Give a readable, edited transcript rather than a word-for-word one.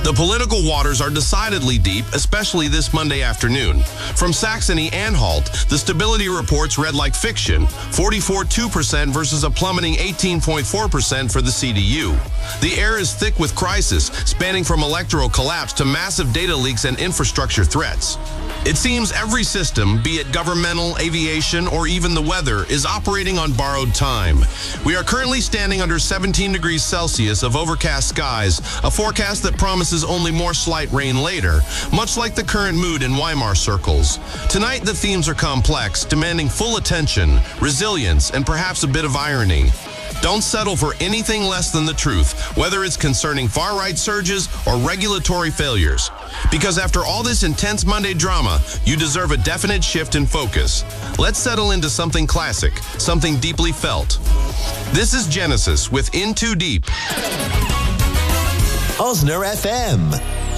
The political waters are decidedly deep, especially this Monday afternoon. From Saxony-Anhalt, the stability reports read like fiction, 44.2% versus a plummeting 18.4% for the CDU. The air is thick with crisis, spanning from electoral collapse to massive data leaks and infrastructure threats. It seems every system, be it governmental, aviation, or even the weather, is operating on borrowed time. We are currently standing under 17 degrees Celsius of overcast skies, a forecast that promises only more slight rain later, much like the current mood in Weimar circles. Tonight, the themes are complex, demanding full attention, resilience, and perhaps a bit of irony. Don't settle for anything less than the truth, whether it's concerning far-right surges or regulatory failures. Because after all this intense Monday drama, you deserve a definite shift in focus. Let's settle into something classic, something deeply felt. This is Genesis with In Too Deep. Osner FM.